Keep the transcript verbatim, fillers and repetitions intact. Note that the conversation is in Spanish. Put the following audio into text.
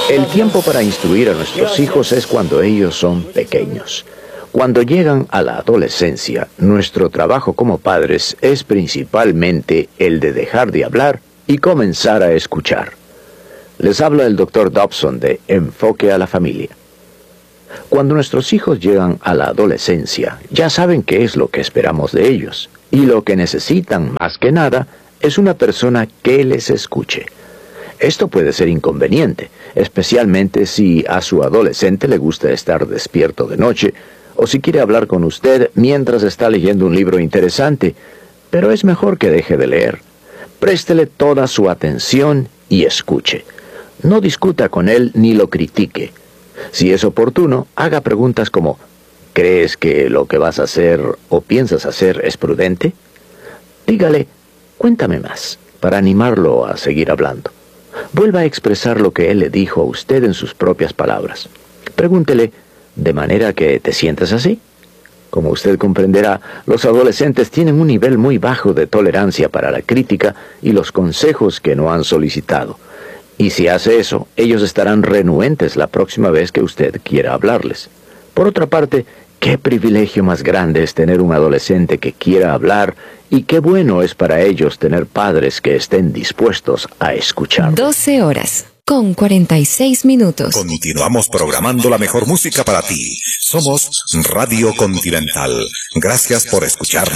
El tiempo para instruir a nuestros hijos es cuando ellos son pequeños. Cuando llegan a la adolescencia, nuestro trabajo como padres es principalmente el de dejar de hablar y comenzar a escuchar. Les habla el doctor Dobson de Enfoque a la Familia. Cuando nuestros hijos llegan a la adolescencia, ya saben qué es lo que esperamos de ellos, y lo que necesitan más que nada es una persona que les escuche. Esto puede ser inconveniente, especialmente si a su adolescente le gusta estar despierto de noche, o si quiere hablar con usted mientras está leyendo un libro interesante, pero es mejor que deje de leer. Préstele toda su atención y escuche. No discuta con él ni lo critique. Si es oportuno, haga preguntas como, ¿crees que lo que vas a hacer o piensas hacer es prudente? Dígale, cuéntame más, para animarlo a seguir hablando. Vuelva a expresar lo que él le dijo a usted en sus propias palabras. Pregúntele, ¿de manera que te sientes así? Como usted comprenderá, los adolescentes tienen un nivel muy bajo de tolerancia para la crítica y los consejos que no han solicitado. Y si hace eso, ellos estarán renuentes la próxima vez que usted quiera hablarles. Por otra parte, qué privilegio más grande es tener un adolescente que quiera hablar, y qué bueno es para ellos tener padres que estén dispuestos a escuchar. doce horas con cuarenta y seis minutos. Continuamos programando la mejor música para ti. Somos Radio Continental. Gracias por escucharnos.